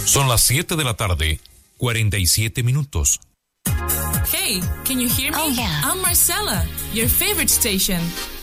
Son las 7 de la tarde, 47 minutos. Hey, can you hear me? Oh, yeah. I'm Marcella, your favorite station.